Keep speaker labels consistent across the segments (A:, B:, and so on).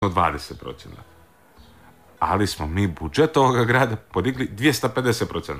A: 20%. Ali smo mi budžet ovoga grada podigli 250%.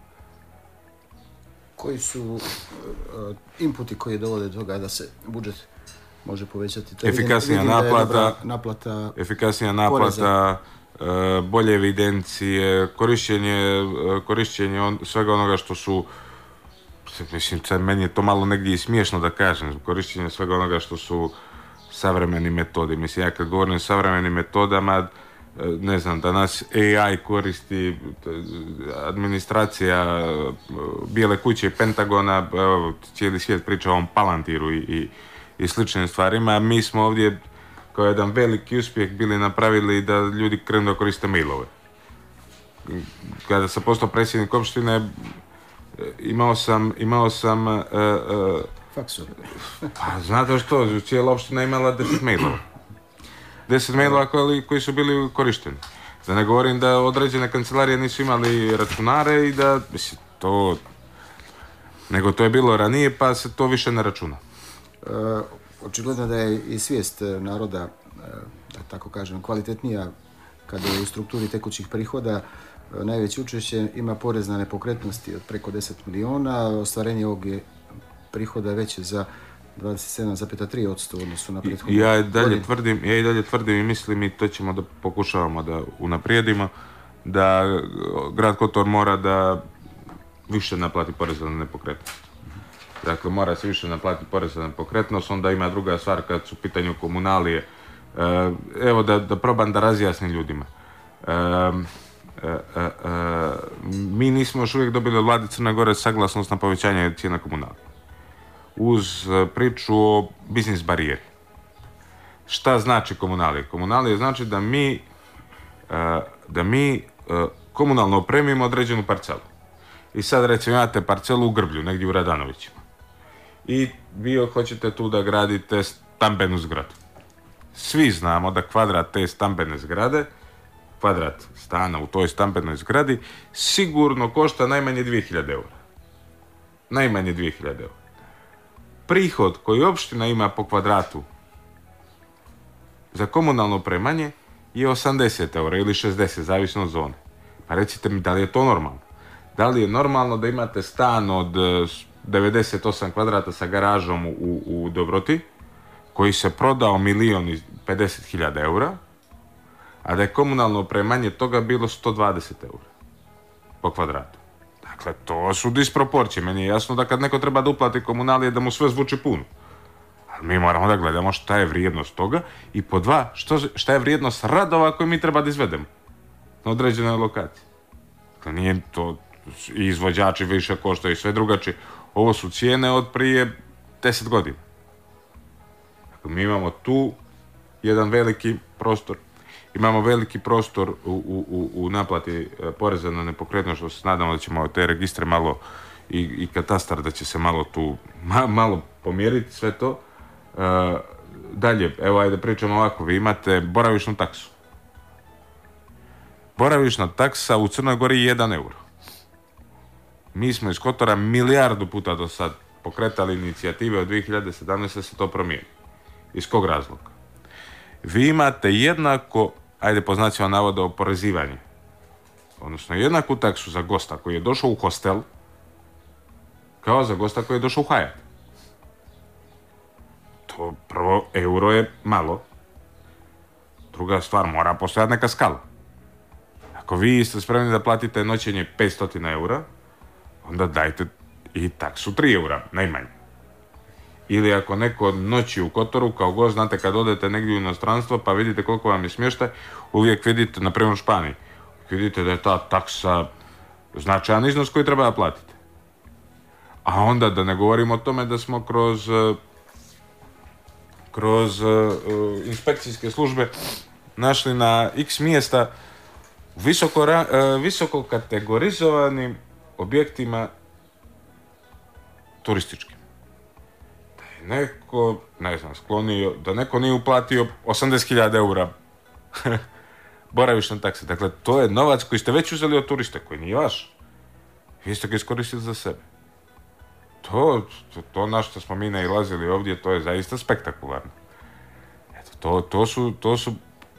B: Koji su inputi koji dovode do toga da se budžet može povećati? To
A: efikasnija
B: naplata,
A: efikasnija naplata, bolje evidencije, korišćenje svega onoga što su, mislim, meni je to malo negdje i smiješno da kažem, korišćenje svega onoga što su savremeni metodi. Mislim, ja kad govorim o savremenim metodama, ne znam, da nas AI koristi, administracija Bijele kuće i Pentagona, cijeli svijet priča o ovom Palantiru i sličnim stvarima. Mi smo ovdje kao jedan veliki uspjeh bili napravili da ljudi krenu da koriste mailove. Kada sam postao predsjednik opštine, imao sam
B: faksu.
A: Pa znate što, cijela opština imala 10 mailova. 10 mailova koji su bili korišteni. Da ne govorim da određene kancelarije nisu imali računare i da, mislim, to... Nego to je bilo ranije, pa se to više ne računa.
B: Očigledno da je i svijest naroda, da tako kažem, kvalitetnija kada je u strukturi tekućih prihoda. Najveće učešće ima porez na nepokretnosti od preko 10 miliona. Ostvarenje ovog je prihoda veće za 27,3% u odnosu na prethodnu godinu.
A: Ja i dalje tvrdim i mislim, i to ćemo da pokušavamo da unaprijedimo, da grad Kotor mora da više naplati poreza na nepokretnost. Dakle, mora se više naplatiti porez na nepokretnost, onda ima druga stvar kad su u pitanju komunalije. Evo da probam da razjasnim ljudima. Mi nismo još uvijek dobili od vlade Crne Gore saglasnost na povećanje cijena komunalije. Uz priču o biznis barijeri. Šta znači komunalije? Komunalije znači da mi komunalno opremimo određenu parcelu. I sad recimo imate parcelu u Grblju, negdje u Radanovićima. I vi hoćete tu da gradite stambenu zgradu. Svi znamo da kvadrat te stambene zgrade, kvadrat stana u toj stambenoj zgradi, sigurno košta najmanje 2000 eura. Najmanje 2000 eura. Prihod koji opština ima po kvadratu za komunalno opremanje je 80 eura ili 60, zavisno od zone. Pa recite mi, da li je to normalno? Da li je normalno da imate stan od 98 kvadrata sa garažom u Dobroti, koji se prodao 1.050.000 eura, a da je komunalno opremanje toga bilo 120 eura po kvadratu? Dakle, to su disproporcije. Meni je jasno da kad neko treba da uplati komunalije, da mu sve zvuči puno. Ali mi moramo da gledamo šta je vrijednost toga i po dva, šta je vrijednost radova koje mi treba da izvedemo na određenoj lokaciji. Dakle, nije to i izvođači više koštaju i sve drugačije. Ovo su cijene od prije 10 godina. Dakle, mi imamo tu jedan veliki prostor. Imamo veliki prostor u naplati poreza na nepokretnost, što se nadamo da ćemo te registre malo i katastar da će se malo tu malo pomjeriti sve to. Dalje, evo ajde pričamo ovako, vi imate boravišnu taksu. Boravišna taksa u Crnoj Gori je 1 euro. Mi smo iz Kotora milijardu puta do sad pokretali inicijative od 2017. da se to promijeni. Iz kog razloga? Vi imate jednako, ajde po znacima navoda, oporezivanje. Odnosno jednaku taksu za gosta koji je došao u hostel kao za gosta koji je došao u Hajat. To prvo, euro je malo. Druga stvar, mora postojati neka skala. Ako vi ste spremni da platite noćenje 500 eura, onda dajte i taksu 3 eura, najmanje. Ili ako neko noći u Kotoru kao gost, znate kad odete negdje u inostranstvo pa vidite koliko vam je smještaj, uvijek vidite, na primjer u Španiji, vidite da je ta taksa značajan iznos koji treba da platite. A onda da ne govorimo o tome da smo kroz inspekcijske službe našli na x mjesta visoko kategorizovanim objektima turističkim. Da je neko, ne znam, sklonio, da neko nije uplatio 80.000 eura boravišne takse. Dakle, to je novac koji ste već uzeli od turiste, koji nije vaš. Vi ste ga iskoristili za sebe. To na što smo mi nailazili ovdje, to je zaista spektakularno. Eto, to su